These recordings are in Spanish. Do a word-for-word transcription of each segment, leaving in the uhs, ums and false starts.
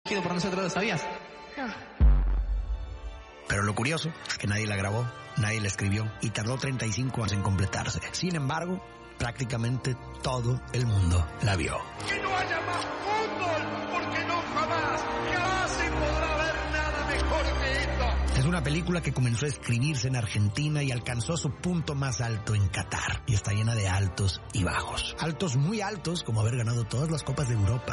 por nosotros, ¿lo sabías? No. Pero lo curioso es que nadie la grabó, nadie la escribió y tardó treinta y cinco años en completarse. Sin embargo, prácticamente todo el mundo la vio. ¡Que no haya más fútbol! Porque no jamás, jamás se podrá ver nada mejor que esto. Es una película que comenzó a escribirse en Argentina y alcanzó su punto más alto en Qatar. Y está llena de altos y bajos. Altos muy altos, como haber ganado todas las Copas de Europa.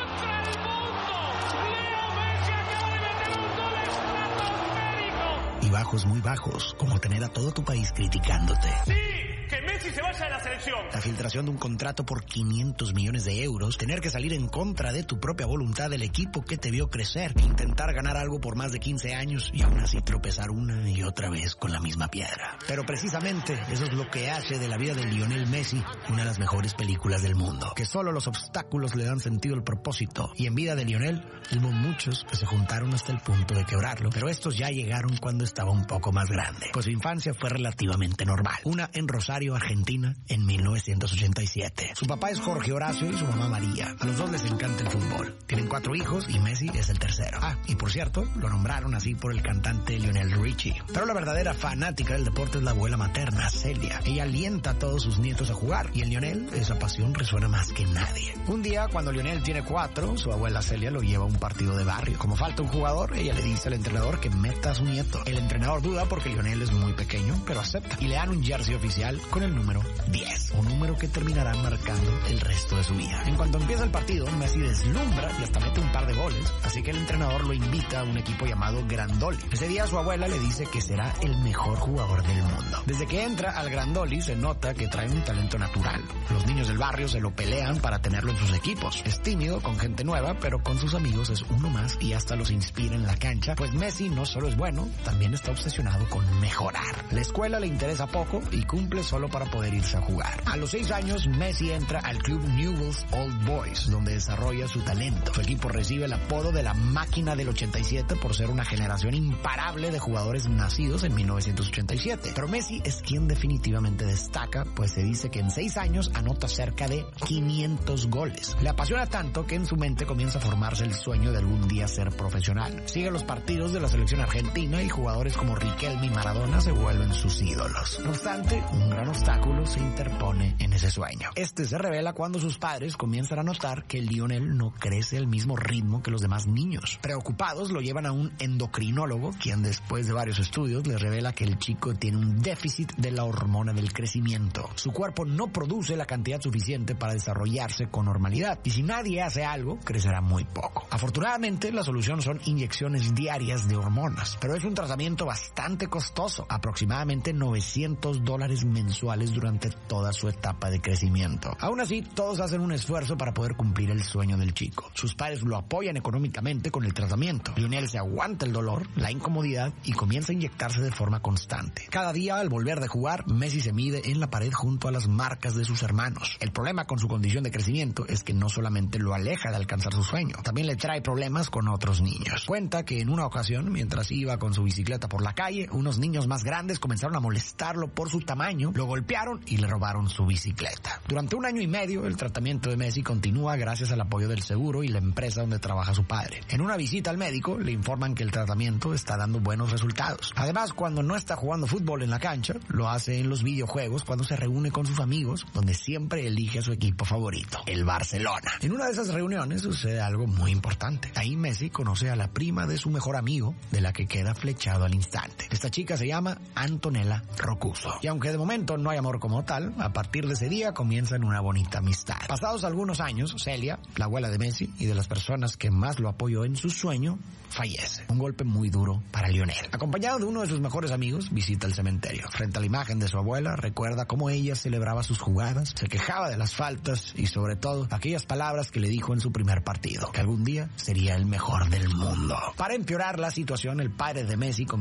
Y bajos muy bajos, como tener a todo tu país criticándote. ¡Sí! ¡Que Messi se vaya a la selección! La filtración de un contrato por quinientos millones de euros, tener que salir en contra de tu propia voluntad del equipo que te vio crecer, intentar ganar algo por más de quince años y aún así tropezar una y otra vez con la misma piedra. Pero precisamente eso es lo que hace de la vida de Lionel Messi una de las mejores películas del mundo. Que solo los obstáculos le dan sentido al propósito. Y en vida de Lionel hubo muchos que se juntaron hasta el punto de quebrarlo, pero estos ya llegaron cuando estaba un poco más grande, pues su infancia fue relativamente normal. Una en Rosario, Argentina, en mil novecientos ochenta y siete. Su papá es Jorge Horacio y su mamá María. A los dos les encanta el fútbol. Tienen cuatro hijos y Messi es el tercero. Ah, y por cierto, lo nombraron así por el cantante Lionel Richie. Pero la verdadera fanática del deporte es la abuela materna, Celia. Ella alienta a todos sus nietos a jugar y en Lionel esa pasión resuena más que nadie. Un día, cuando Lionel tiene cuatro, su abuela Celia lo lleva a un partido de barrio. Como falta un jugador, ella le dice al entrenador que meta a su nieto. El entrenador duda porque Lionel es muy pequeño, pero acepta. Y le dan un jersey oficial con el número diez. Un número que terminará marcando el resto de su vida. En cuanto empieza el partido, Messi deslumbra y hasta mete un par de goles. Así que el entrenador lo invita a un equipo llamado Grandoli. Ese día su abuela le dice que será el mejor jugador del mundo. Desde que entra al Grandoli se nota que trae un talento natural. Los niños del barrio se lo pelean para tenerlo en sus equipos. Es tímido con gente nueva, pero con sus amigos es uno más y hasta los inspira en la cancha, pues Messi no solo es bueno, también está obsesionado con mejorar. La escuela le interesa poco y cumple solo para poder irse a jugar. A los seis años, Messi entra al club Newell's Old Boys, donde desarrolla su talento. Su equipo recibe el apodo de la máquina del ochenta y siete por ser una generación imparable de jugadores nacidos en mil novecientos ochenta y siete. Pero Messi es quien definitivamente destaca, pues se dice que en seis años anota cerca de quinientos goles. Le apasiona tanto que en su mente comienza a formarse el sueño de algún día ser profesional. Sigue los partidos de la selección argentina y jugadores como Riquelme y Maradona se vuelven sus ídolos. No obstante, un gran obstáculo se interpone en ese sueño. Este se revela cuando sus padres comienzan a notar que Lionel no crece al mismo ritmo que los demás niños. Preocupados, lo llevan a un endocrinólogo, quien después de varios estudios les revela que el chico tiene un déficit de la hormona del crecimiento. Su cuerpo no produce la cantidad suficiente para desarrollarse con normalidad, y si nadie hace algo, crecerá muy poco. Afortunadamente, la solución son inyecciones diarias de hormonas, pero es un tratamiento bastante costoso, aproximadamente novecientos dólares mensuales durante toda su etapa de crecimiento. Aún así, todos hacen un esfuerzo para poder cumplir el sueño del chico. Sus padres lo apoyan económicamente con el tratamiento. Lionel se aguanta el dolor, la incomodidad y comienza a inyectarse de forma constante. Cada día, al volver de jugar, Messi se mide en la pared junto a las marcas de sus hermanos. El problema con su condición de crecimiento es que no solamente lo aleja de alcanzar su sueño, también le trae problemas con otros niños. Cuenta que en una ocasión, mientras iba con su bicicleta por la calle, unos niños más grandes comenzaron a molestarlo por su tamaño, lo golpearon y le robaron su bicicleta. Durante un año y medio, el tratamiento de Messi continúa gracias al apoyo del seguro y la empresa donde trabaja su padre. En una visita al médico, le informan que el tratamiento está dando buenos resultados. Además, cuando no está jugando fútbol en la cancha, lo hace en los videojuegos cuando se reúne con sus amigos, donde siempre elige a su equipo favorito, el Barcelona. En una de esas reuniones sucede algo muy importante. Ahí Messi conoce a la prima de su mejor amigo, de la que queda flechado al instante. Esta chica se llama Antonella Roccuzzo. Y aunque de momento no hay amor como tal, a partir de ese día comienzan una bonita amistad. Pasados algunos años, Celia, la abuela de Messi y de las personas que más lo apoyó en su sueño, fallece. Un golpe muy duro para Lionel. Acompañado de uno de sus mejores amigos, visita el cementerio. Frente a la imagen de su abuela, recuerda cómo ella celebraba sus jugadas, se quejaba de las faltas y sobre todo aquellas palabras que le dijo en su primer partido, que algún día sería el mejor del mundo. Para empeorar la situación, el padre de Messi comienza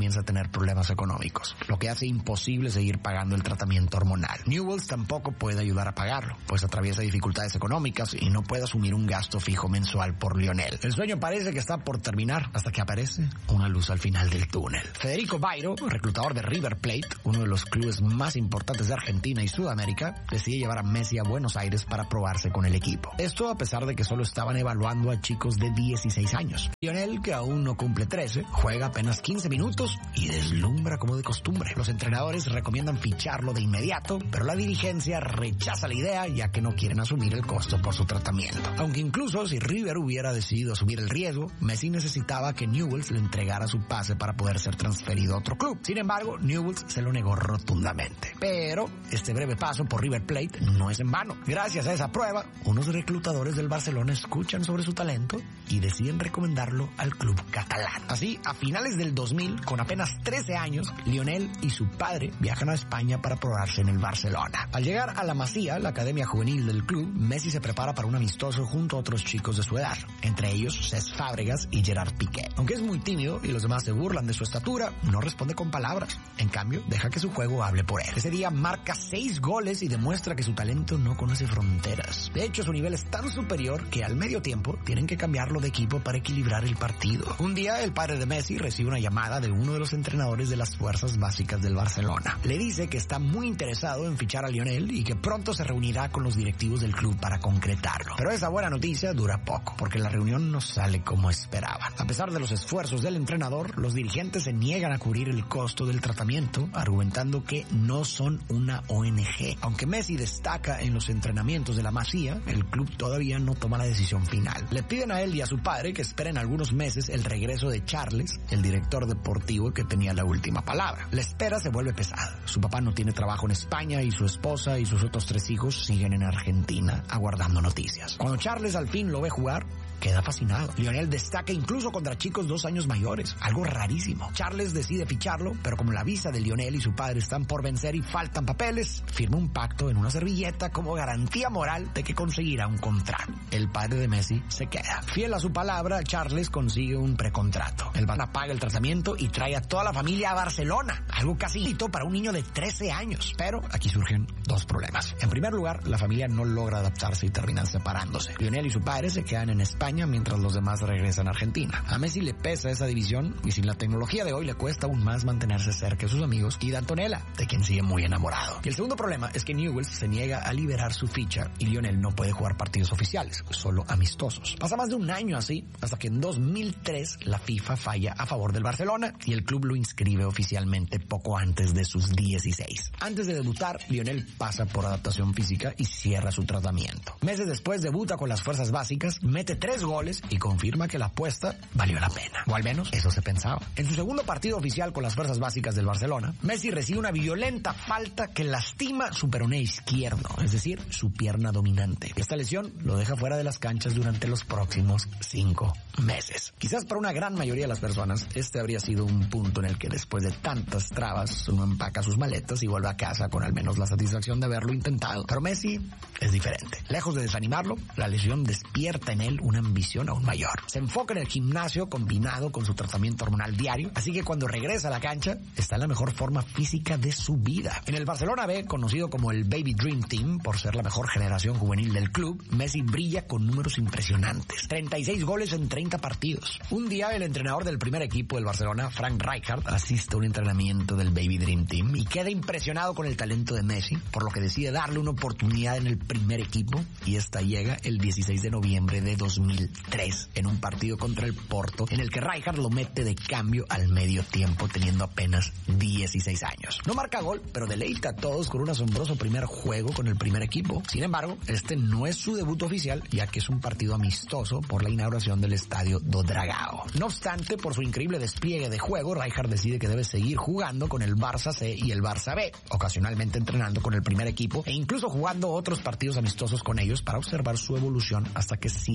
comienza a tener problemas económicos, lo que hace imposible seguir pagando el tratamiento hormonal. Newell's tampoco puede ayudar a pagarlo, pues atraviesa dificultades económicas y no puede asumir un gasto fijo mensual por Lionel. El sueño parece que está por terminar hasta que aparece una luz al final del túnel. Federico Bairo, reclutador de River Plate, uno de los clubes más importantes de Argentina y Sudamérica, decide llevar a Messi a Buenos Aires para probarse con el equipo. Esto a pesar de que solo estaban evaluando a chicos de dieciséis años. Lionel, que aún no cumple trece, juega apenas quince minutos y deslumbra como de costumbre. Los entrenadores recomiendan ficharlo de inmediato, pero la dirigencia rechaza la idea ya que no quieren asumir el costo por su tratamiento. Aunque incluso si River hubiera decidido asumir el riesgo, Messi necesitaba que Newell's le entregara su pase para poder ser transferido a otro club. Sin embargo, Newell's se lo negó rotundamente. Pero este breve paso por River Plate no es en vano. Gracias a esa prueba, unos reclutadores del Barcelona escuchan sobre su talento y deciden recomendarlo al club catalán. Así, a finales del dos mil, con apenas trece años, Lionel y su padre viajan a España para probarse en el Barcelona. Al llegar a la Masía, la academia juvenil del club, Messi se prepara para un amistoso junto a otros chicos de su edad, entre ellos Cesc Fábregas y Gerard Piqué. Aunque es muy tímido y los demás se burlan de su estatura, no responde con palabras. En cambio, deja que su juego hable por él. Ese día marca seis goles y demuestra que su talento no conoce fronteras. De hecho, su nivel es tan superior que al medio tiempo tienen que cambiarlo de equipo para equilibrar el partido. Un día, el padre de Messi recibe una llamada de uno de los entrenadores de las fuerzas básicas del Barcelona. Le dice que está muy interesado en fichar a Lionel y que pronto se reunirá con los directivos del club para concretarlo. Pero esa buena noticia dura poco, porque la reunión no sale como esperaban. A pesar de los esfuerzos del entrenador, los dirigentes se niegan a cubrir el costo del tratamiento, argumentando que no son una O N G. Aunque Messi destaca en los entrenamientos de la Masía, el club todavía no toma la decisión final. Le piden a él y a su padre que esperen algunos meses el regreso de Charles, el director deportivo que tenía la última palabra. La espera se vuelve pesada. Su papá no tiene trabajo en España y su esposa y sus otros tres hijos siguen en Argentina aguardando noticias. Cuando Charles al fin lo ve jugar, queda fascinado. Lionel destaca incluso contra chicos dos años mayores, algo rarísimo. Charles decide ficharlo, pero como la visa de Lionel y su padre están por vencer y faltan papeles, firma un pacto en una servilleta como garantía moral de que conseguirá un contrato. El padre de Messi se queda. Fiel a su palabra, Charles consigue un precontrato. El Barça paga el tratamiento y trae a toda la familia a Barcelona, algo casi hito para un niño de trece años. Pero aquí surgen dos problemas. En primer lugar, la familia no logra adaptarse y terminan separándose. Lionel y su padre se quedan en España mientras los demás regresan a Argentina. A Messi le pesa esa división y sin la tecnología de hoy le cuesta aún más mantenerse cerca de sus amigos y de Antonella, de quien sigue muy enamorado. Y el segundo problema es que Newell's se niega a liberar su ficha y Lionel no puede jugar partidos oficiales, solo amistosos. Pasa más de un año así, hasta que en dos mil tres la FIFA falla a favor del Barcelona y el club lo inscribe oficialmente poco antes de sus dieciséis. Antes de debutar, Lionel pasa por adaptación física y cierra su tratamiento. Meses después debuta con las fuerzas básicas, mete tres goles y confirma que la apuesta valió la pena. O al menos eso se pensaba. En su segundo partido oficial con las fuerzas básicas del Barcelona, Messi recibe una violenta falta que lastima su peroné izquierdo, es decir, su pierna dominante. Esta lesión lo deja fuera de las canchas durante los próximos cinco meses. Quizás para una gran mayoría de las personas, este habría sido un punto en el que después de tantas trabas, uno empaca sus maletas y vuelve a casa con al menos la satisfacción de haberlo intentado. Pero Messi es diferente. Lejos de desanimarlo, la lesión despierta en él una ambición aún mayor. Se enfoca en el gimnasio combinado con su tratamiento hormonal diario, así que cuando regresa a la cancha está en la mejor forma física de su vida. En el Barcelona B, conocido como el Baby Dream Team por ser la mejor generación juvenil del club, Messi brilla con números impresionantes. treinta y seis goles en treinta partidos. Un día el entrenador del primer equipo del Barcelona, Frank Rijkaard, asiste a un entrenamiento del Baby Dream Team y queda impresionado con el talento de Messi, por lo que decide darle una oportunidad en el primer equipo y esta llega el dieciséis de noviembre de dos mil tres en un partido contra el Porto en el que Rijkaard lo mete de cambio al medio tiempo teniendo apenas dieciséis años. No marca gol, pero deleita a todos con un asombroso primer juego con el primer equipo. Sin embargo, este no es su debut oficial, ya que es un partido amistoso por la inauguración del estadio do Dragao. No obstante, por su increíble despliegue de juego, Rijkaard decide que debe seguir jugando con el Barça C y el Barça B, ocasionalmente entrenando con el primer equipo e incluso jugando otros partidos amistosos con ellos para observar su evolución hasta que siente que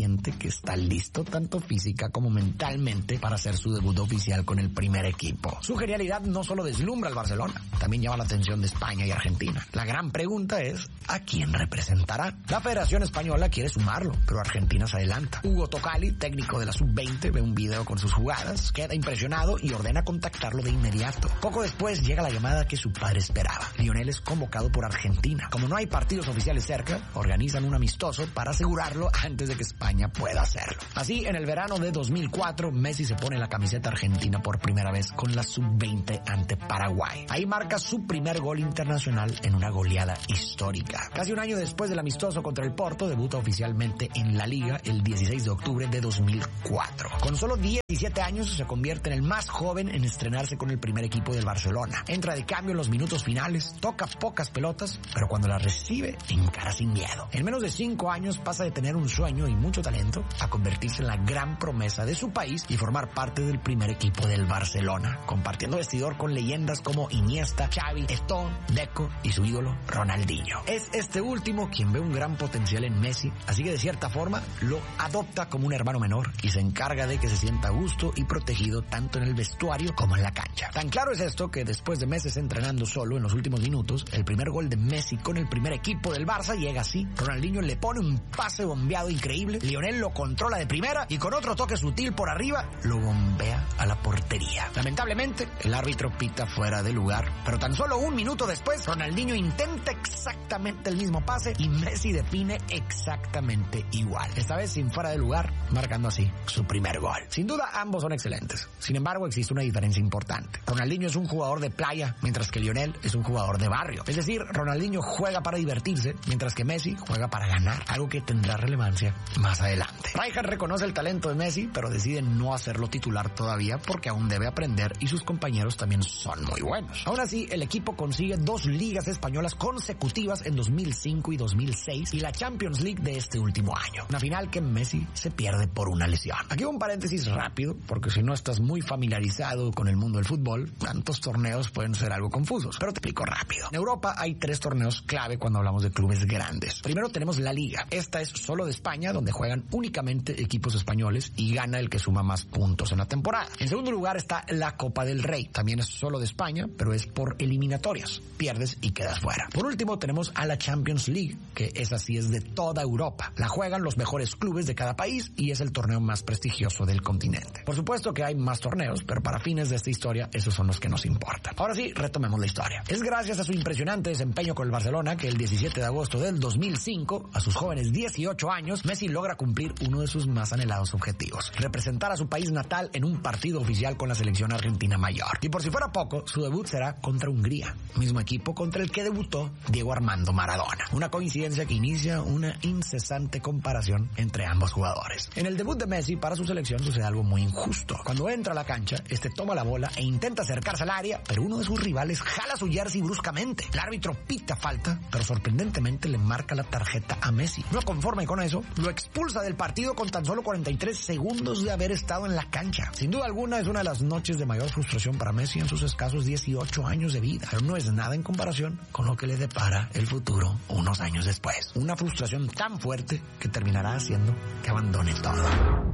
está listo tanto física como mentalmente para hacer su debut oficial con el primer equipo. Su genialidad no solo deslumbra al Barcelona, también llama la atención de España y Argentina. La gran pregunta es, ¿a quién representará? La Federación Española quiere sumarlo, pero Argentina se adelanta. Hugo Tocali, técnico de la sub veinte, ve un video con sus jugadas, queda impresionado y ordena contactarlo de inmediato. Poco después llega la llamada que su padre esperaba. Lionel es convocado por Argentina. Como no hay partidos oficiales cerca, organizan un amistoso para asegurarlo antes de que España pueda hacerlo. Así, en el verano de dos mil cuatro, Messi se pone la camiseta argentina por primera vez con la sub veinte ante Paraguay. Ahí marca su primer gol internacional en una goleada histórica. Casi un año después del amistoso contra el Porto, debuta oficialmente en la Liga el dieciséis de octubre de dos mil cuatro. Con solo diecisiete años se convierte en el más joven en estrenarse con el primer equipo del Barcelona. Entra de cambio en los minutos finales, toca pocas pelotas, pero cuando las recibe, encara sin miedo. En menos de cinco años pasa de tener un sueño y mucho talento a convertirse en la gran promesa de su país y formar parte del primer equipo del Barcelona, compartiendo vestidor con leyendas como Iniesta, Xavi, Eto'o, Deco y su ídolo Ronaldinho. Es este último quien ve un gran potencial en Messi, así que de cierta forma lo adopta como un hermano menor y se encarga de que se sienta a gusto y protegido tanto en el vestuario como en la cancha. Tan claro es esto que después de meses entrenando solo en los últimos minutos, el primer gol de Messi con el primer equipo del Barça llega así. Ronaldinho le pone un pase bombeado increíble, Lionel lo controla de primera y con otro toque sutil por arriba lo bombea a la portería. Lamentablemente, el árbitro pita fuera de lugar, pero tan solo un minuto después, Ronaldinho intenta exactamente el mismo pase y Messi define exactamente igual. Esta vez sin fuera de lugar, marcando así su primer gol. Sin duda, ambos son excelentes. Sin embargo, existe una diferencia importante. Ronaldinho es un jugador de playa, mientras que Lionel es un jugador de barrio. Es decir, Ronaldinho juega para divertirse, mientras que Messi juega para ganar, algo que tendrá relevancia más adelante. Rijkaard reconoce el talento de Messi, pero decide no hacerlo titular todavía porque aún debe aprender y sus compañeros también son muy buenos. Aún así, el equipo consigue dos ligas españolas consecutivas en dos mil cinco y dos mil seis y la Champions League de este último año. Una final que Messi se pierde por una lesión. Aquí un paréntesis rápido, porque si no estás muy familiarizado con el mundo del fútbol, tantos torneos pueden ser algo confusos, pero te explico rápido. En Europa hay tres torneos clave cuando hablamos de clubes grandes. Primero tenemos la Liga. Esta es solo de España, donde juegan únicamente equipos españoles y gana el que suma más puntos en la temporada. En segundo lugar está la Copa del Rey. También es solo de España, pero es por eliminatorias. Pierdes y quedas fuera. Por último tenemos a la Champions League, que esa sí es de toda Europa. La juegan los mejores clubes de cada país y es el torneo más prestigioso del continente. Por supuesto que hay más torneos, pero para fines de esta historia, esos son los que nos importan. Ahora sí, retomemos la historia. Es gracias a su impresionante desempeño con el Barcelona que el diecisiete de agosto del dos mil cinco, a sus jóvenes dieciocho años, Messi logra cumplir uno de sus más anhelados objetivos: representar a su país natal en un partido oficial con la selección argentina mayor. Y por si fuera poco, su debut será contra Hungría, mismo equipo contra el que debutó Diego Armando Maradona. Una coincidencia que inicia una incesante comparación entre ambos jugadores. En el debut de Messi para su selección sucede algo muy injusto. Cuando entra a la cancha, este toma la bola e intenta acercarse al área, pero uno de sus rivales jala su jersey bruscamente. El árbitro pita falta, pero sorprendentemente le marca la tarjeta a Messi. No conforme con eso, lo expulsa del partido con tan solo cuarenta y tres segundos de haber estado en la cancha. Sin duda alguna es una de las noches de mayor frustración para Messi en sus escasos dieciocho años de vida, pero no es nada en comparación con lo que le depara el futuro unos años después. Una frustración tan fuerte que terminará haciendo que abandone todo.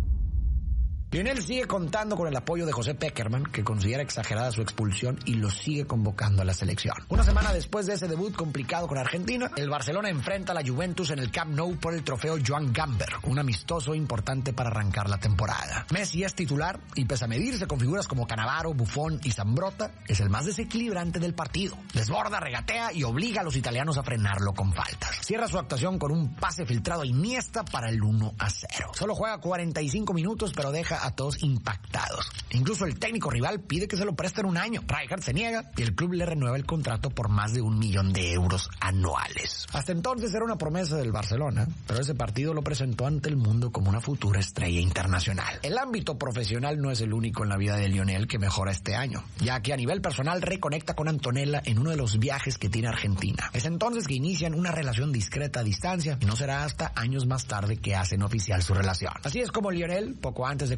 Lionel sigue contando con el apoyo de José Pekerman, que considera exagerada su expulsión y lo sigue convocando a la selección. Una semana después de ese debut complicado con Argentina, el Barcelona enfrenta a la Juventus en el Camp Nou por el trofeo Joan Gamper, un amistoso importante para arrancar la temporada. Messi es titular y pese a medirse con figuras como Cannavaro, Buffon y Zambrotta, es el más desequilibrante del partido. Desborda, regatea y obliga a los italianos a frenarlo con faltas. Cierra su actuación con un pase filtrado a Iniesta para el uno a cero. Solo juega cuarenta y cinco minutos, pero deja a todos impactados. Incluso el técnico rival pide que se lo presten un año. Rijkaard se niega y el club le renueva el contrato por más de un millón de euros anuales. Hasta entonces era una promesa del Barcelona, pero ese partido lo presentó ante el mundo como una futura estrella internacional. El ámbito profesional no es el único en la vida de Lionel que mejora este año, ya que a nivel personal reconecta con Antonella en uno de los viajes que tiene Argentina. Es entonces que inician una relación discreta a distancia y no será hasta años más tarde que hacen oficial su relación. Así es como Lionel, poco antes de cumplir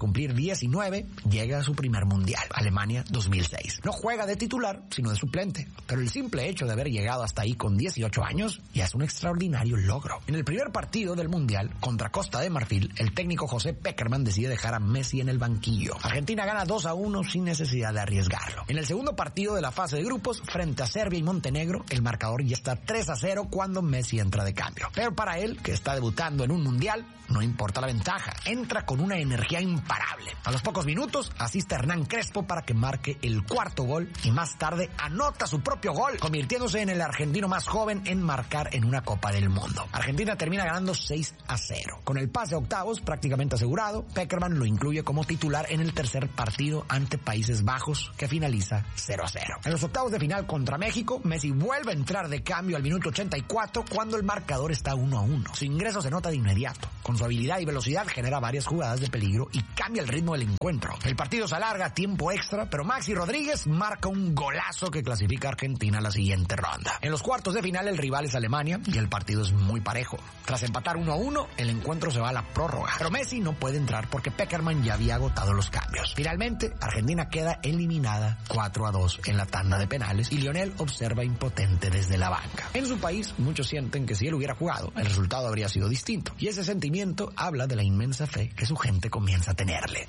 cumplir diecinueve, llega a su primer mundial, Alemania dos mil seis. No juega de titular, sino de suplente, pero el simple hecho de haber llegado hasta ahí con dieciocho años ya es un extraordinario logro. En el primer partido del mundial, contra Costa de Marfil, el técnico José Pekerman decide dejar a Messi en el banquillo. Argentina gana dos a uno sin necesidad de arriesgarlo. En el segundo partido de la fase de grupos, frente a Serbia y Montenegro, el marcador ya está tres a cero cuando Messi entra de cambio. Pero para él, que está debutando en un mundial, no importa la ventaja, entra con una energía imparable. A los pocos minutos asiste Hernán Crespo para que marque el cuarto gol y más tarde anota su propio gol, convirtiéndose en el argentino más joven en marcar en una Copa del Mundo. Argentina termina ganando seis a cero. Con el pase a octavos prácticamente asegurado, Pekerman lo incluye como titular en el tercer partido ante Países Bajos, que finaliza cero a cero. En los octavos de final contra México, Messi vuelve a entrar de cambio al minuto ochenta y cuatro cuando el marcador está uno a uno. Su ingreso se nota de inmediato. Con su habilidad y velocidad genera varias jugadas de peligro y cambia el ritmo del encuentro. El partido se alarga a tiempo extra, pero Maxi Rodríguez marca un golazo que clasifica a Argentina a la siguiente ronda. En los cuartos de final el rival es Alemania y el partido es muy parejo. Tras empatar uno a uno, el encuentro se va a la prórroga, pero Messi no puede entrar porque Pekerman ya había agotado los cambios. Finalmente, Argentina queda eliminada cuatro a dos en la tanda de penales y Lionel observa impotente desde la banca. En su país, muchos sienten que si él hubiera jugado, el resultado habría sido distinto, y ese sentimiento habla de la inmensa fe que su gente comienza a tenerle.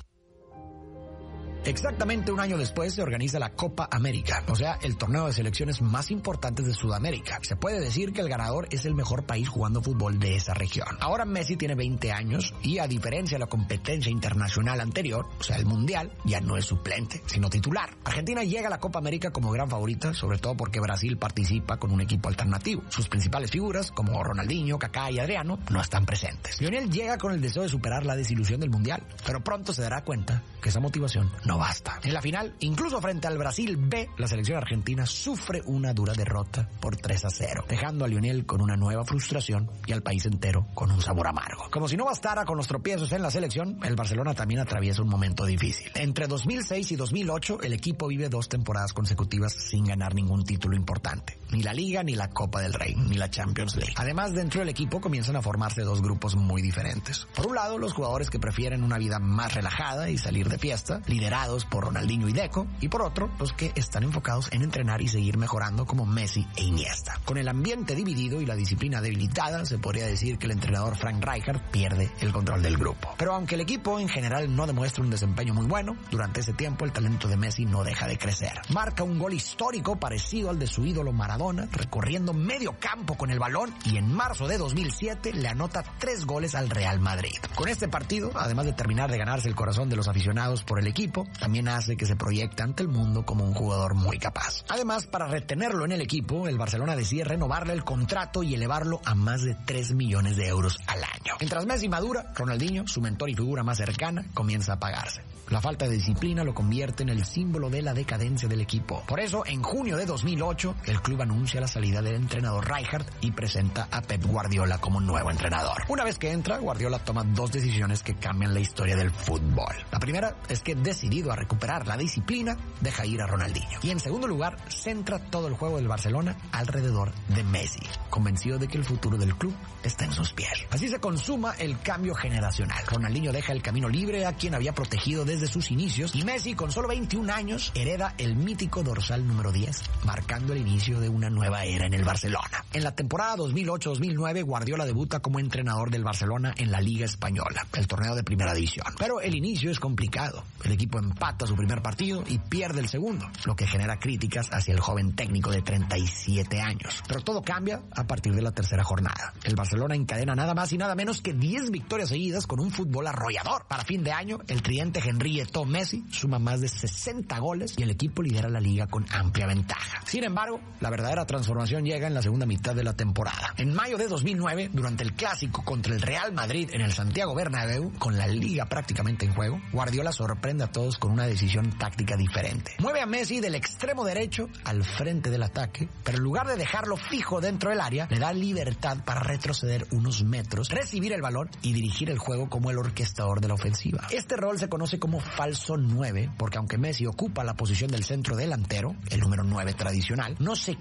Exactamente un año después se organiza la Copa América, o sea, el torneo de selecciones más importantes de Sudamérica. Se puede decir que el ganador es el mejor país jugando fútbol de esa región. Ahora Messi tiene veinte años y, a diferencia de la competencia internacional anterior, o sea, el Mundial, ya no es suplente, sino titular. Argentina llega a la Copa América como gran favorita, sobre todo porque Brasil participa con un equipo alternativo. Sus principales figuras, como Ronaldinho, Kaká y Adriano, no están presentes. Lionel llega con el deseo de superar la desilusión del Mundial, pero pronto se dará cuenta que esa motivación no basta. En la final, incluso frente al Brasil B, la selección argentina sufre una dura derrota por tres a cero, dejando a Lionel con una nueva frustración y al país entero con un sabor amargo. Como si no bastara con los tropiezos en la selección, el Barcelona también atraviesa un momento difícil. Entre dos mil seis y dos mil ocho, el equipo vive dos temporadas consecutivas sin ganar ningún título importante. Ni la Liga, ni la Copa del Rey, ni la Champions League. Además, dentro del equipo comienzan a formarse dos grupos muy diferentes. Por un lado, los jugadores que prefieren una vida más relajada y salir de fiesta, liderados por Ronaldinho y Deco, y por otro, los que están enfocados en entrenar y seguir mejorando como Messi e Iniesta. Con el ambiente dividido y la disciplina debilitada, se podría decir que el entrenador Frank Rijkaard pierde el control del grupo. Pero aunque el equipo en general no demuestra un desempeño muy bueno, durante ese tiempo el talento de Messi no deja de crecer. Marca un gol histórico parecido al de su ídolo Maradona, recorriendo medio campo con el balón, y en marzo de dos mil siete le anota tres goles al Real Madrid. Con este partido, además de terminar de ganarse el corazón de los aficionados por el equipo, también hace que se proyecte ante el mundo como un jugador muy capaz. Además, para retenerlo en el equipo, el Barcelona decide renovarle el contrato y elevarlo a más de tres millones de euros al año. Mientras Messi madura, Ronaldinho, su mentor y figura más cercana, comienza a apagarse. La falta de disciplina lo convierte en el símbolo de la decadencia del equipo. Por eso, en junio de dos mil ocho, el club anuncia la salida del entrenador Rijkaard y presenta a Pep Guardiola como nuevo entrenador. Una vez que entra, Guardiola toma dos decisiones que cambian la historia del fútbol. La primera es que, decidido a recuperar la disciplina, deja ir a Ronaldinho. Y en segundo lugar, centra todo el juego del Barcelona alrededor de Messi, convencido de que el futuro del club está en sus pies. Así se consuma el cambio generacional. Ronaldinho deja el camino libre a quien había protegido desde sus inicios, y Messi, con solo veintiún años, hereda el mítico dorsal número diez, marcando el inicio de una nueva era en el Barcelona. En la temporada dos mil ocho dos mil nueve, Guardiola debuta como entrenador del Barcelona en la Liga Española, el torneo de primera división. Pero el inicio es complicado. El equipo empata su primer partido y pierde el segundo, lo que genera críticas hacia el joven técnico de treinta y siete años. Pero todo cambia a partir de la tercera jornada. El Barcelona encadena nada más y nada menos que diez victorias seguidas con un fútbol arrollador. Para fin de año, el tridente Henry Eto'o Messi suma más de sesenta goles y el equipo lidera la liga con amplia ventaja. Sin embargo, la verdadera transformación llega en la segunda mitad de la temporada. En mayo de dos mil nueve, durante el clásico contra el Real Madrid en el Santiago Bernabéu, con la liga prácticamente en juego, Guardiola sorprende a todos con una decisión táctica diferente. Mueve a Messi del extremo derecho al frente del ataque, pero en lugar de dejarlo fijo dentro del área, le da libertad para retroceder unos metros, recibir el balón y dirigir el juego como el orquestador de la ofensiva. Este rol se conoce como falso nueve, porque aunque Messi ocupa la posición del centro delantero, el número nueve tradicional, no se queda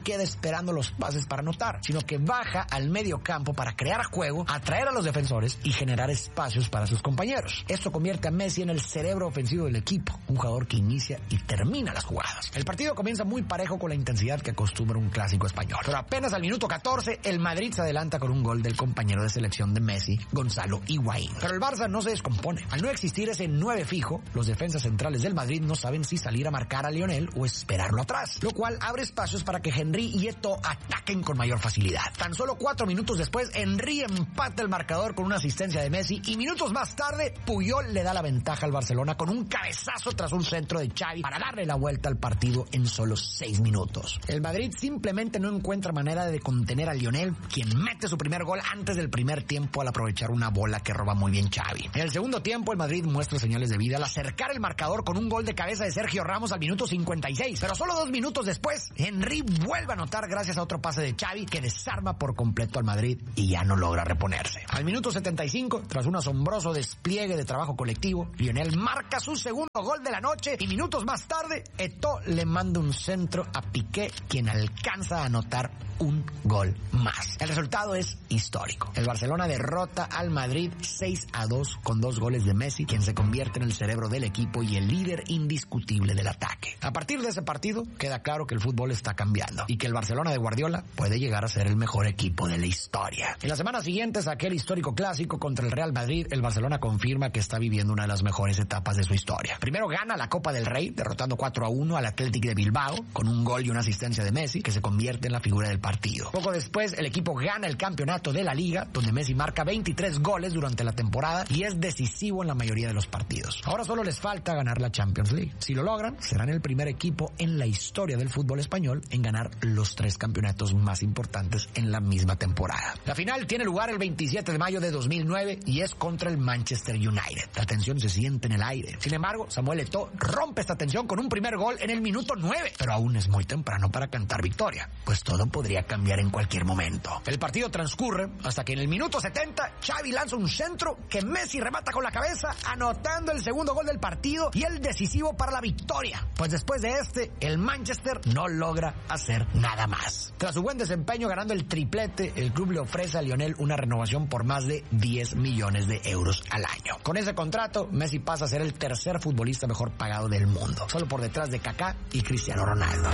queda esperando los pases para anotar, sino que baja al medio campo para crear juego, atraer a los defensores y generar espacios para sus compañeros. Esto convierte a Messi en el cerebro ofensivo del equipo, un jugador que inicia y termina las jugadas. El partido comienza muy parejo con la intensidad que acostumbra un clásico español, pero apenas al minuto catorce el Madrid se adelanta con un gol del compañero de selección de Messi, Gonzalo Higuaín. Pero el Barça no se descompone. Al no existir ese nueve fijo, los defensas centrales del Madrid no saben si salir a marcar a Lionel o esperarlo atrás, lo cual abre espacios para que Henry y Eto'o ataquen con mayor facilidad. Tan solo cuatro minutos después, Henry empata el marcador con una asistencia de Messi y minutos más tarde, Puyol le da la ventaja al Barcelona con un cabezazo tras un centro de Xavi para darle la vuelta al partido en solo seis minutos. El Madrid simplemente no encuentra manera de contener a Lionel, quien mete su primer gol antes del primer tiempo al aprovechar una bola que roba muy bien Xavi. En el segundo tiempo, el Madrid muestra señales de vida al acercar el marcador con un gol de cabeza de Sergio Ramos al minuto cincuenta y seis, pero solo dos minutos después, Henry vuelve a anotar gracias a otro pase de Xavi que desarma por completo al Madrid y ya no logra reponerse. Al minuto setenta y cinco, tras un asombroso despliegue de trabajo colectivo, Lionel marca su segundo gol de la noche y minutos más tarde, Eto'o le manda un centro a Piqué, quien alcanza a anotar un gol más. El resultado es histórico. El Barcelona derrota al Madrid seis a dos con dos goles de Messi, quien se convierte en el cerebro del equipo y el líder indiscutible del ataque. A partir de ese partido, queda claro que el fútbol está cambiando y que el Barcelona de Guardiola puede llegar a ser el mejor equipo de la historia. En las semanas siguientes a aquel histórico clásico contra el Real Madrid, el Barcelona confirma que está viviendo una de las mejores etapas de su historia. Primero gana la Copa del Rey, derrotando cuatro a uno al Athletic de Bilbao, con un gol y una asistencia de Messi, que se convierte en la figura del partido. Poco después, el equipo gana el campeonato de la Liga, donde Messi marca veintitrés goles durante la temporada y es decisivo en la mayoría de los partidos. Ahora solo les falta ganar la Champions League. Si lo logran, serán el primer equipo en la historia del fútbol español en ganar los tres campeonatos más importantes en la misma temporada. La final tiene lugar el veintisiete de mayo de dos mil nueve y es contra el Manchester United. La tensión se siente en el aire. Sin embargo, Samuel Eto'o rompe esta tensión con un primer gol en el minuto nueve, pero aún es muy temprano para cantar victoria, pues todo podría cambiar en cualquier momento. El partido transcurre hasta que en el minuto setenta Xavi lanza un centro que Messi remata con la cabeza, anotando el segundo gol del partido y el decisivo para la victoria. Pues después de este, el Manchester no logra hacer nada más. Tras su buen desempeño ganando el triplete, el club le ofrece a Lionel una renovación por más de diez millones de euros al año. Con ese contrato, Messi pasa a ser el tercer futbolista mejor pagado del mundo, solo por detrás de Kaká y Cristiano Ronaldo.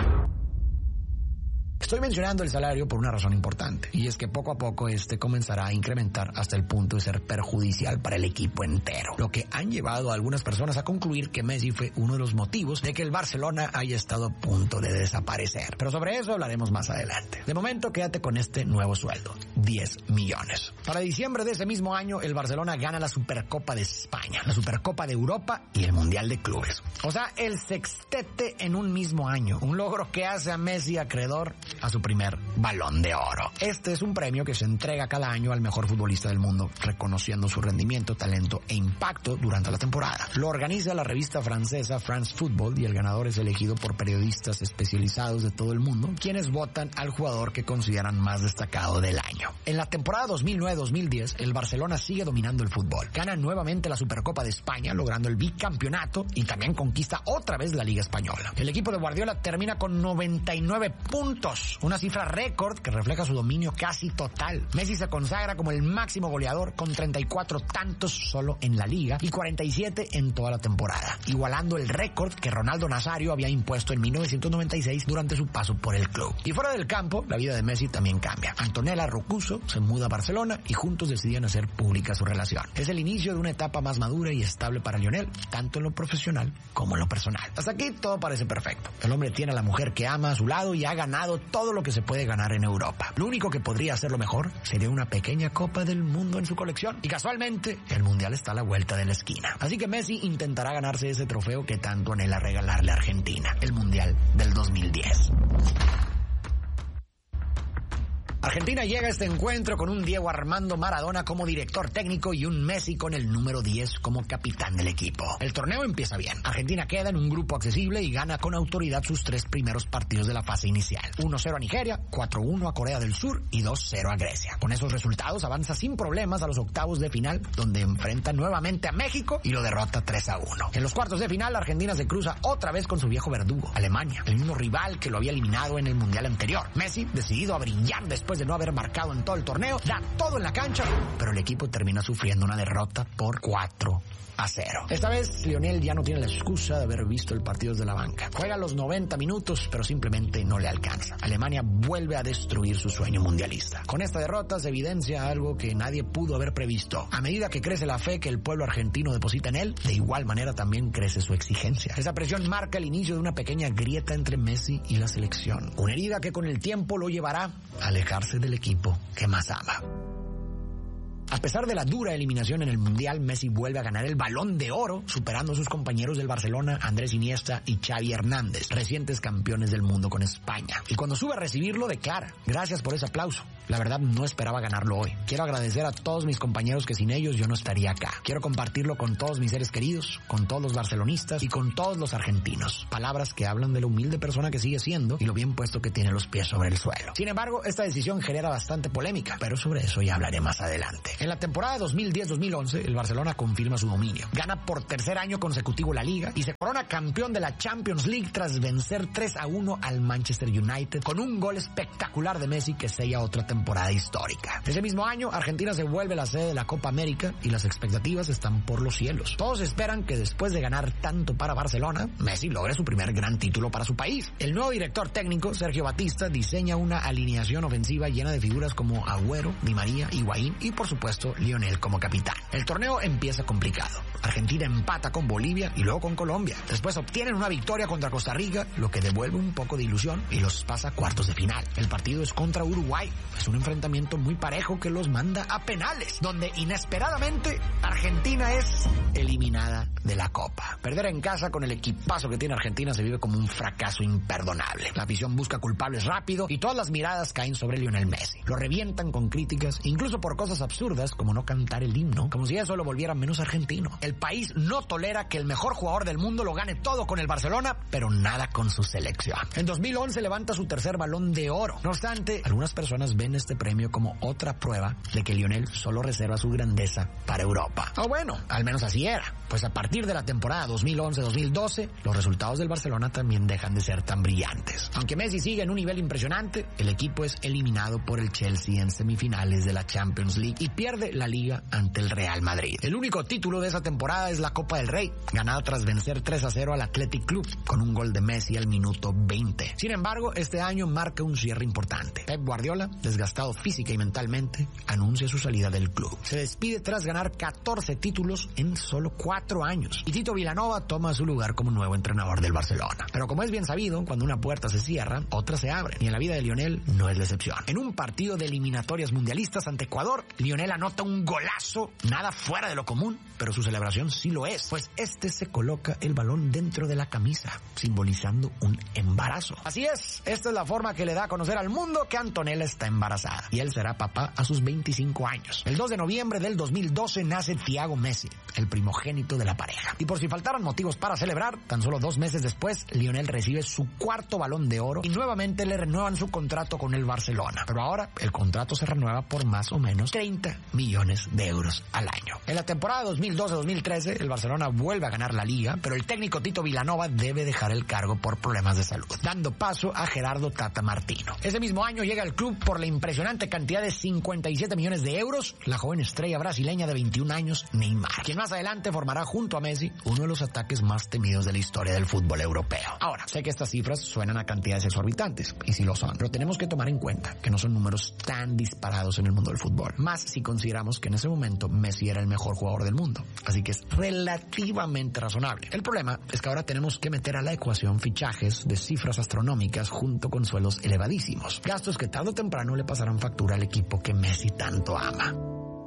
Estoy mencionando el salario por una razón importante, y es que poco a poco este comenzará a incrementar hasta el punto de ser perjudicial para el equipo entero, lo que han llevado a algunas personas a concluir que Messi fue uno de los motivos de que el Barcelona haya estado a punto de desaparecer. Pero sobre eso hablaremos más adelante. De momento, quédate con este nuevo sueldo, diez millones. Para diciembre de ese mismo año, el Barcelona gana la Supercopa de España, la Supercopa de Europa y el Mundial de Clubes. O sea, el sextete en un mismo año, un logro que hace a Messi acreedor a su primer Balón de Oro. Este es un premio que se entrega cada año al mejor futbolista del mundo, reconociendo su rendimiento, talento e impacto durante la temporada. Lo organiza la revista francesa France Football y el ganador es elegido por periodistas especializados de todo el mundo, quienes votan al jugador que consideran más destacado del año. En la temporada dos mil nueve dos mil diez, el Barcelona sigue dominando el fútbol. Gana nuevamente la Supercopa de España, logrando el bicampeonato y también conquista otra vez la Liga Española. El equipo de Guardiola termina con noventa y nueve puntos, una cifra récord que refleja su dominio casi total. Messi se consagra como el máximo goleador con treinta y cuatro tantos solo en la Liga y cuarenta y siete en toda la temporada, igualando el récord que Ronaldo Nazario había impuesto en mil novecientos noventa y seis durante su paso por el club. Y fuera del campo, la vida de Messi también cambia. Antonella Roccuzzo se muda a Barcelona y juntos deciden hacer pública su relación. Es el inicio de una etapa más madura y estable para Lionel, tanto en lo profesional como en lo personal. Hasta aquí todo parece perfecto. El hombre tiene a la mujer que ama a su lado y ha ganado todo lo que se puede ganar en Europa. Lo único que podría hacerlo mejor sería una pequeña Copa del Mundo en su colección. Y casualmente, el Mundial está a la vuelta de la esquina. Así que Messi intentará ganarse ese trofeo que tanto anhela regalarle a Argentina, el Mundial del dos mil diez. Argentina llega a este encuentro con un Diego Armando Maradona como director técnico y un Messi con el número diez como capitán del equipo. El torneo empieza bien. Argentina queda en un grupo accesible y gana con autoridad sus tres primeros partidos de la fase inicial. uno cero a Nigeria, cuatro uno a Corea del Sur y dos cero a Grecia. Con esos resultados avanza sin problemas a los octavos de final, donde enfrenta nuevamente a México y lo derrota tres a uno. En los cuartos de final, Argentina se cruza otra vez con su viejo verdugo, Alemania, el mismo rival que lo había eliminado en el Mundial anterior. Messi, decidido a brillar después de no haber marcado en todo el torneo, da todo en la cancha, pero el equipo termina sufriendo una derrota por cuatro a cero. Esta vez Lionel ya no tiene la excusa de haber visto el partido desde la banca. Juega los noventa minutos, pero simplemente no le alcanza. Alemania vuelve a destruir su sueño mundialista. Con esta derrota se evidencia algo que nadie pudo haber previsto. A medida que crece la fe que el pueblo argentino deposita en él, de igual manera también crece su exigencia. Esa presión marca el inicio de una pequeña grieta entre Messi y la selección. Una herida que con el tiempo lo llevará a alejarse del equipo que más ama. A pesar de la dura eliminación en el Mundial, Messi vuelve a ganar el Balón de Oro, superando a sus compañeros del Barcelona, Andrés Iniesta y Xavi Hernández, recientes campeones del mundo con España. Y cuando sube a recibirlo, declara: gracias por ese aplauso. La verdad, no esperaba ganarlo hoy. Quiero agradecer a todos mis compañeros que sin ellos yo no estaría acá. Quiero compartirlo con todos mis seres queridos, con todos los barcelonistas y con todos los argentinos. Palabras que hablan de la humilde persona que sigue siendo y lo bien puesto que tiene los pies sobre el suelo. Sin embargo, esta decisión genera bastante polémica, pero sobre eso ya hablaré más adelante. En la temporada dos mil diez dos mil once, el Barcelona confirma su dominio. Gana por tercer año consecutivo la Liga y se corona campeón de la Champions League tras vencer tres a uno al Manchester United con un gol espectacular de Messi que sella otra temporada histórica. Ese mismo año, Argentina se vuelve la sede de la Copa América y las expectativas están por los cielos. Todos esperan que después de ganar tanto para Barcelona, Messi logre su primer gran título para su país. El nuevo director técnico, Sergio Batista, diseña una alineación ofensiva llena de figuras como Agüero, Di María, Higuaín y por supuesto Lionel como capitán. El torneo empieza complicado. Argentina empata con Bolivia y luego con Colombia. Después obtienen una victoria contra Costa Rica, lo que devuelve un poco de ilusión y los pasa a cuartos de final. El partido es contra Uruguay. Es un enfrentamiento muy parejo que los manda a penales, donde inesperadamente Argentina es eliminada de la Copa. Perder en casa con el equipazo que tiene Argentina se vive como un fracaso imperdonable. La afición busca culpables rápido y todas las miradas caen sobre Lionel Messi. Lo revientan con críticas, incluso por cosas absurdas como no cantar el himno, como si eso lo volviera menos argentino. El país no tolera que el mejor jugador del mundo lo gane todo con el Barcelona, pero nada con su selección. En dos mil once levanta su tercer Balón de Oro. No obstante, algunas personas ven este premio como otra prueba de que Lionel solo reserva su grandeza para Europa. O bueno, al menos así era, pues a partir de la temporada dos mil once dos mil doce, los resultados del Barcelona también dejan de ser tan brillantes. Aunque Messi sigue en un nivel impresionante, el equipo es eliminado por el Chelsea en semifinales de la Champions League y pierde la Liga ante el Real Madrid. El único título de esa temporada es la Copa del Rey, ganada tras vencer tres a cero al Athletic Club, con un gol de Messi al minuto veinte. Sin embargo, este año marca un cierre importante. Pep Guardiola, desgastado física y mentalmente, anuncia su salida del club. Se despide tras ganar catorce títulos en solo cuatro años. Y Tito Vilanova toma su lugar como nuevo entrenador del Barcelona. Pero como es bien sabido, cuando una puerta se cierra, otra se abre. Y en la vida de Lionel no es la excepción. En un partido de eliminatorias mundialistas ante Ecuador, Lionel anota un golazo, nada fuera de lo común, pero su celebración sí lo es, pues este se coloca el balón dentro de la camisa, simbolizando un embarazo. Así es, esta es la forma que le da a conocer al mundo que Antonella está embarazada, y él será papá a sus veinticinco años. El dos de noviembre del dos mil doce nace Thiago Messi, el primogénito de la pareja. Y por si faltaran motivos para celebrar, tan solo dos meses después, Lionel recibe su cuarto Balón de Oro y nuevamente le renuevan su contrato con el Barcelona. Pero ahora el contrato se renueva por más o menos treinta millones de euros al año. En la temporada dos mil doce dos mil trece, el Barcelona vuelve a ganar la Liga, pero el técnico Tito Vilanova debe dejar el cargo por problemas de salud, dando paso a Gerardo Tata Martino. Ese mismo año llega al club por la impresionante cantidad de cincuenta y siete millones de euros la joven estrella brasileña de veintiún años, Neymar, quien más adelante formará junto a Messi uno de los ataques más temidos de la historia del fútbol europeo. Ahora, sé que estas cifras suenan a cantidades exorbitantes, y sí lo son, pero tenemos que tomar en cuenta que no son números tan disparados en el mundo del fútbol, más si consideramos que en ese momento Messi era el mejor jugador del mundo, así que es relativamente razonable. El problema es que ahora tenemos que meter a la ecuación fichajes de cifras astronómicas junto con sueldos elevadísimos, gastos que tarde o temprano le pasarán factura al equipo que Messi tanto ama.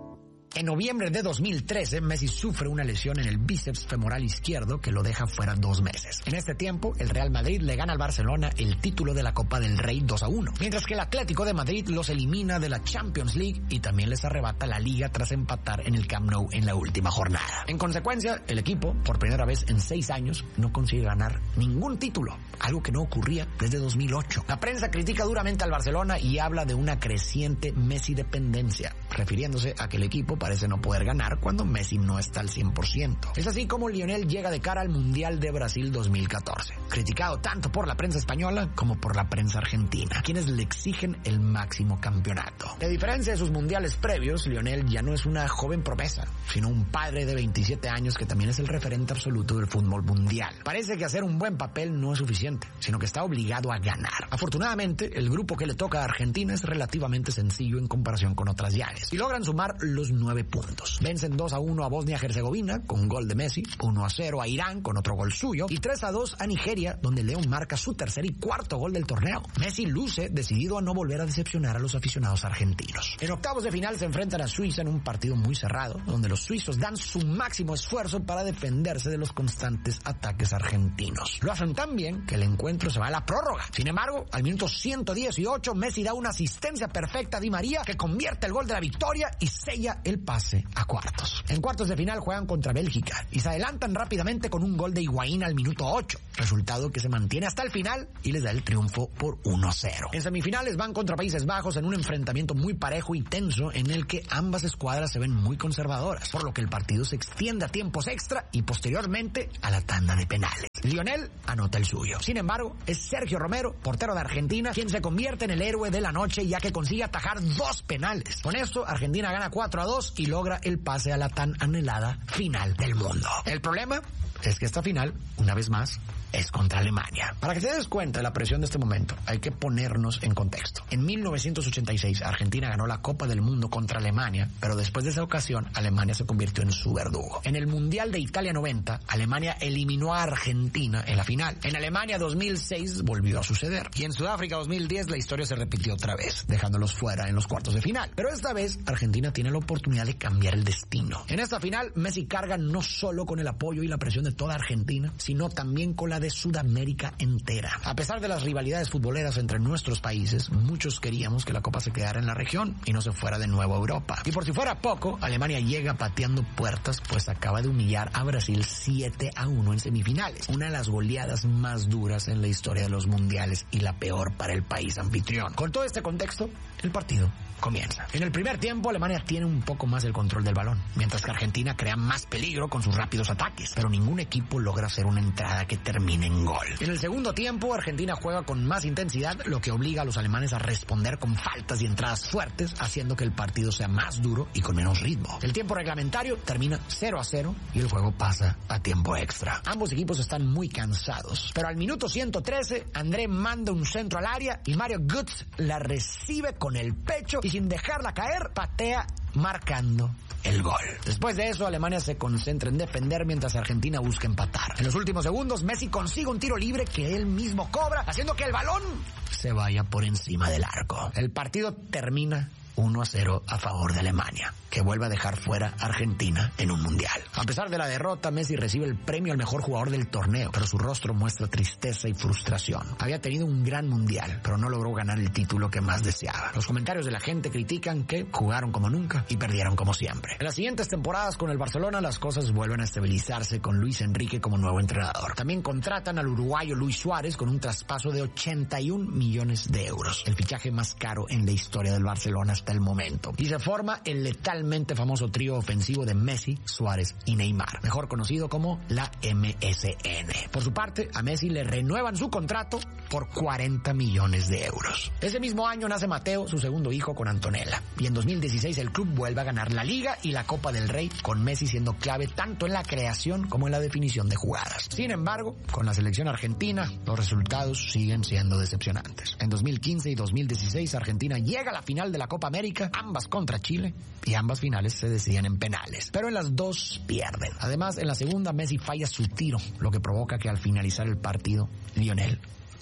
En noviembre de dos mil trece, Messi sufre una lesión en el bíceps femoral izquierdo que lo deja fuera dos meses. En este tiempo, el Real Madrid le gana al Barcelona el título de la Copa del Rey dos a uno, mientras que el Atlético de Madrid los elimina de la Champions League y también les arrebata la Liga tras empatar en el Camp Nou en la última jornada. En consecuencia, el equipo, por primera vez en seis años, no consigue ganar ningún título, algo que no ocurría desde dos mil ocho. La prensa critica duramente al Barcelona y habla de una creciente Messi-dependencia, refiriéndose a que el equipo parece no poder ganar cuando Messi no está al cien por ciento. Es así como Lionel llega de cara al Mundial de Brasil dos mil catorce, criticado tanto por la prensa española como por la prensa argentina, quienes le exigen el máximo campeonato. A diferencia de sus mundiales previos, Lionel ya no es una joven promesa, sino un padre de veintisiete años que también es el referente absoluto del fútbol mundial. Parece que hacer un buen papel no es suficiente, sino que está obligado a ganar. Afortunadamente, el grupo que le toca a Argentina es relativamente sencillo en comparación con otras llaves, y logran sumar los nueve puntos. Vencen dos a uno a Bosnia-Herzegovina con gol de Messi, uno a cero a Irán con otro gol suyo y tres a dos a Nigeria, donde León marca su tercer y cuarto gol del torneo. Messi luce decidido a no volver a decepcionar a los aficionados argentinos. En octavos de final se enfrentan a Suiza en un partido muy cerrado, donde los suizos dan su máximo esfuerzo para defenderse de los constantes ataques argentinos. Lo hacen tan bien que el encuentro se va a la prórroga. Sin embargo, al minuto ciento dieciocho, Messi da una asistencia perfecta a Di María que convierte el gol de la victoria y sella el pase a cuartos. En cuartos de final juegan contra Bélgica y se adelantan rápidamente con un gol de Higuaín al minuto ocho, resultado que se mantiene hasta el final y les da el triunfo por uno a cero. En semifinales van contra Países Bajos en un enfrentamiento muy parejo y tenso en el que ambas escuadras se ven muy conservadoras, por lo que el partido se extiende a tiempos extra y posteriormente a la tanda de penales. Lionel anota el suyo. Sin embargo, es Sergio Romero, portero de Argentina, quien se convierte en el héroe de la noche ya que consigue atajar dos penales. Con esto, Argentina gana cuatro a dos y logra el pase a la tan anhelada final del mundo. El problema es que esta final, una vez más, es contra Alemania. Para que te des cuenta de la presión de este momento, hay que ponernos en contexto. En mil novecientos ochenta y seis, Argentina ganó la Copa del Mundo contra Alemania, pero después de esa ocasión, Alemania se convirtió en su verdugo. En el Mundial de Italia noventa, Alemania eliminó a Argentina en la final. En Alemania dos mil seis volvió a suceder. Y en Sudáfrica dos mil diez la historia se repitió otra vez, dejándolos fuera en los cuartos de final. Pero esta vez, Argentina tiene la oportunidad de cambiar el destino. En esta final, Messi carga no solo con el apoyo y la presión de toda Argentina, sino también con la de Sudamérica entera. A pesar de las rivalidades futboleras entre nuestros países, muchos queríamos que la Copa se quedara en la región y no se fuera de nuevo a Europa. Y por si fuera poco, Alemania llega pateando puertas, pues acaba de humillar a Brasil siete a uno en semifinales, una de las goleadas más duras en la historia de los mundiales y la peor para el país anfitrión. Con todo este contexto, el partido comienza. En el primer tiempo, Alemania tiene un poco más el control del balón, mientras que Argentina crea más peligro con sus rápidos ataques, pero ningún equipo logra hacer una entrada que termine en gol. En el segundo tiempo, Argentina juega con más intensidad, lo que obliga a los alemanes a responder con faltas y entradas fuertes, haciendo que el partido sea más duro y con menos ritmo. El tiempo reglamentario termina cero a cero y el juego pasa a tiempo extra. Ambos equipos están muy cansados, pero al minuto ciento trece, André manda un centro al área y Mario Götze la recibe con el pecho y sin dejarla caer, patea marcando el gol. Después de eso, Alemania se concentra en defender mientras Argentina busca empatar. En los últimos segundos, Messi consigue un tiro libre que él mismo cobra, haciendo que el balón se vaya por encima del arco. El partido termina uno a cero a favor de Alemania, que vuelve a dejar fuera a Argentina en un mundial. A pesar de la derrota, Messi recibe el premio al mejor jugador del torneo, pero su rostro muestra tristeza y frustración. Había tenido un gran mundial, pero no logró ganar el título que más deseaba. Los comentarios de la gente critican que jugaron como nunca y perdieron como siempre. En las siguientes temporadas con el Barcelona, las cosas vuelven a estabilizarse con Luis Enrique como nuevo entrenador. También contratan al uruguayo Luis Suárez con un traspaso de ochenta y un millones de euros, el fichaje más caro en la historia del Barcelona hasta el momento. Y se forma el letalmente famoso trío ofensivo de Messi, Suárez y Neymar, mejor conocido como la M S N. Por su parte, a Messi le renuevan su contrato por cuarenta millones de euros. Ese mismo año nace Mateo, su segundo hijo, con Antonella. Y en dos mil dieciséis el club vuelve a ganar la Liga y la Copa del Rey, con Messi siendo clave tanto en la creación como en la definición de jugadas. Sin embargo, con la selección argentina, los resultados siguen siendo decepcionantes. En dos mil quince y dos mil dieciséis, Argentina llega a la final de la Copa América, ambas contra Chile, y ambas finales se deciden en penales. Pero en las dos pierden. Además, en la segunda, Messi falla su tiro, lo que provoca que al finalizar el partido, Lionel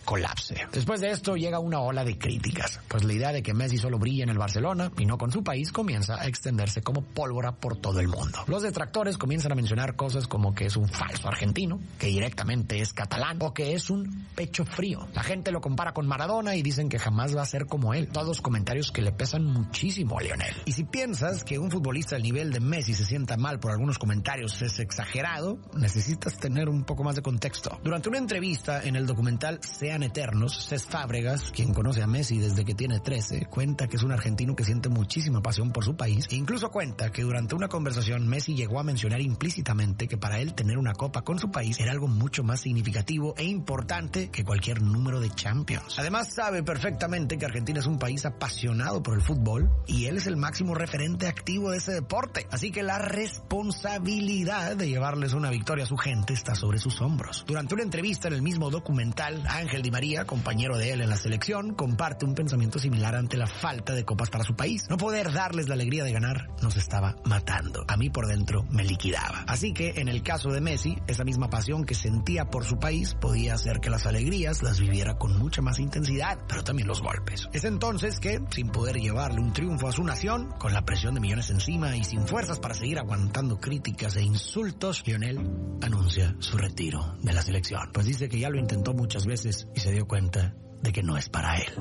colapse. Después de esto llega una ola de críticas, pues la idea de que Messi solo brilla en el Barcelona y no con su país comienza a extenderse como pólvora por todo el mundo. Los detractores comienzan a mencionar cosas como que es un falso argentino, que directamente es catalán o que es un pecho frío. La gente lo compara con Maradona y dicen que jamás va a ser como él. Todos comentarios que le pesan muchísimo a Lionel. Y si piensas que un futbolista del nivel de Messi se sienta mal por algunos comentarios es exagerado, necesitas tener un poco más de contexto. Durante una entrevista en el documental Sean Eternos, Cés Fábregas, quien conoce a Messi desde que tiene trece, cuenta que es un argentino que siente muchísima pasión por su país e incluso cuenta que durante una conversación Messi llegó a mencionar implícitamente que para él tener una copa con su país era algo mucho más significativo e importante que cualquier número de Champions. Además sabe perfectamente que Argentina es un país apasionado por el fútbol y él es el máximo referente activo de ese deporte, así que la responsabilidad de llevarles una victoria a su gente está sobre sus hombros. Durante una entrevista en el mismo documental, Ángel Di María, compañero de él en la selección, comparte un pensamiento similar ante la falta de copas para su país. No poder darles la alegría de ganar nos estaba matando. A mí por dentro me liquidaba. Así que en el caso de Messi, esa misma pasión que sentía por su país podía hacer que las alegrías las viviera con mucha más intensidad, pero también los golpes. Es entonces que, sin poder llevarle un triunfo a su nación, con la presión de millones encima y sin fuerzas para seguir aguantando críticas e insultos, Lionel anuncia su retiro de la selección. Pues dice que ya lo intentó muchas veces y se dio cuenta de que no es para él.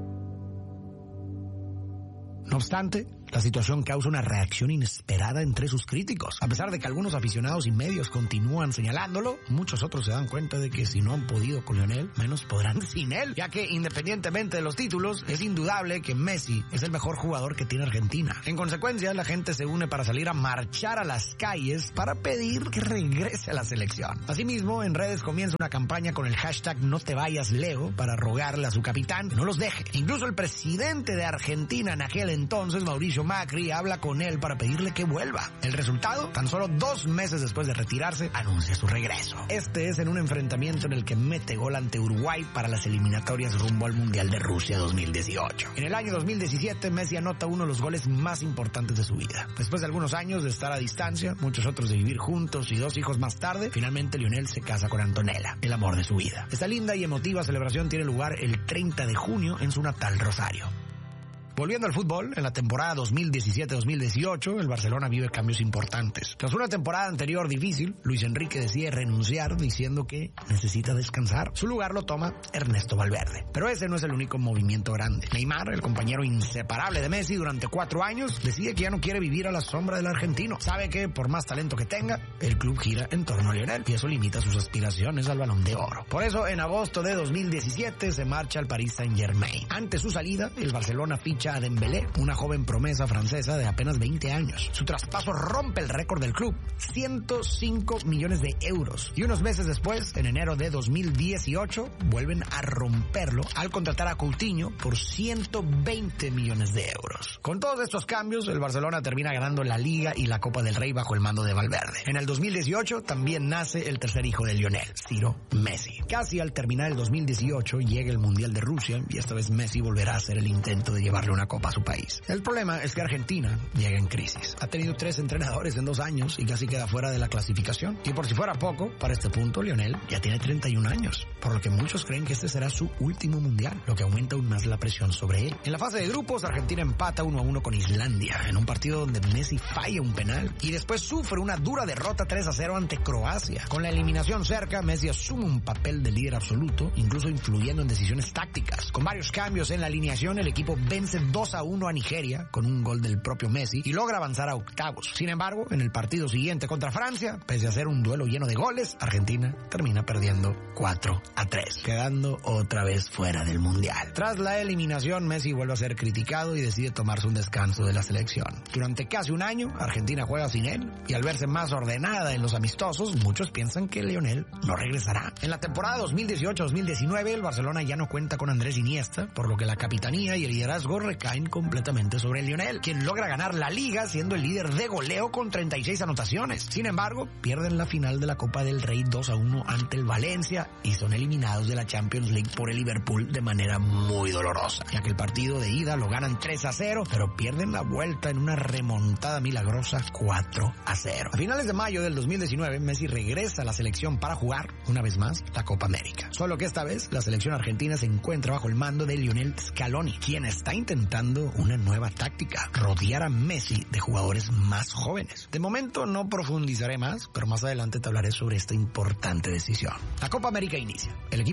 No obstante, la situación causa una reacción inesperada entre sus críticos. A pesar de que algunos aficionados y medios continúan señalándolo, muchos otros se dan cuenta de que si no han podido con Lionel, menos podrán sin él, ya que independientemente de los títulos, es indudable que Messi es el mejor jugador que tiene Argentina. En consecuencia, la gente se une para salir a marchar a las calles para pedir que regrese a la selección. Asimismo, en redes comienza una campaña con el hashtag No te vayas Leo para rogarle a su capitán que no los deje. Incluso el presidente de Argentina en aquel entonces, Mauricio Macri, habla con él para pedirle que vuelva. El resultado, tan solo dos meses después de retirarse, anuncia su regreso. Este es en un enfrentamiento en el que mete gol ante Uruguay para las eliminatorias rumbo al Mundial de Rusia dos mil dieciocho. En el año dos mil diecisiete, Messi anota uno de los goles más importantes de su vida. Después de algunos años de estar a distancia, muchos otros de vivir juntos y dos hijos más tarde, finalmente Lionel se casa con Antonella, el amor de su vida. Esta linda y emotiva celebración tiene lugar el treinta de junio en su natal Rosario. Volviendo al fútbol, en la temporada dos mil diecisiete dos mil dieciocho, el Barcelona vive cambios importantes. Tras una temporada anterior difícil, Luis Enrique decide renunciar diciendo que necesita descansar. Su lugar lo toma Ernesto Valverde. Pero ese no es el único movimiento grande. Neymar, el compañero inseparable de Messi durante cuatro años, decide que ya no quiere vivir a la sombra del argentino. Sabe que, por más talento que tenga, el club gira en torno a Lionel y eso limita sus aspiraciones al Balón de Oro. Por eso, en agosto de dos mil diecisiete se marcha al Paris Saint-Germain. Ante su salida, el Barcelona ficha a Dembélé, una joven promesa francesa de apenas veinte años. Su traspaso rompe el récord del club, ciento cinco millones de euros. Y unos meses después, en enero de dos mil dieciocho, vuelven a romperlo al contratar a Coutinho por ciento veinte millones de euros. Con todos estos cambios, el Barcelona termina ganando la Liga y la Copa del Rey bajo el mando de Valverde. En el dos mil dieciocho también nace el tercer hijo de Lionel, Ciro Messi. Casi al terminar el dos mil dieciocho llega el Mundial de Rusia y esta vez Messi volverá a hacer el intento de llevarle una copa a su país. El problema es que Argentina llega en crisis. Ha tenido tres entrenadores en dos años y casi queda fuera de la clasificación. Y por si fuera poco, para este punto Lionel ya tiene treinta y un años, por lo que muchos creen que este será su último mundial, lo que aumenta aún más la presión sobre él. En la fase de grupos, Argentina empata uno a uno con Islandia, en un partido donde Messi falla un penal y después sufre una dura derrota tres a cero ante Croacia. Con la eliminación cerca, Messi asume un papel de líder absoluto, incluso influyendo en decisiones tácticas. Con varios cambios en la alineación, el equipo vence dos a uno a Nigeria con un gol del propio Messi y logra avanzar a octavos. Sin embargo, en el partido siguiente contra Francia, pese a ser un duelo lleno de goles, Argentina termina perdiendo cuatro a tres, quedando otra vez fuera del Mundial. Tras la eliminación, Messi vuelve a ser criticado y decide tomarse un descanso de la selección. Durante casi un año, Argentina juega sin él y al verse más ordenada en los amistosos, muchos piensan que Lionel no regresará. En la temporada dos mil dieciocho dos mil diecinueve, el Barcelona ya no cuenta con Andrés Iniesta, por lo que la capitanía y el liderazgo recaen completamente sobre Lionel, quien logra ganar la liga siendo el líder de goleo con treinta y seis anotaciones. Sin embargo, pierden la final de la Copa del Rey dos a uno ante el Valencia y son eliminados de la Champions League por el Liverpool de manera muy dolorosa, ya que el partido de ida lo ganan tres a cero, pero pierden la vuelta en una remontada milagrosa cuatro a cero. A finales de mayo del dos mil diecinueve, Messi regresa a la selección para jugar, una vez más, la Copa América. Solo que esta vez, la selección argentina se encuentra bajo el mando de Lionel Scaloni, quien está intentando una nueva táctica: rodear a Messi de jugadores más jóvenes. De momento no profundizaré más, pero más adelante te hablaré sobre esta importante decisión. La Copa América inicia. El equipo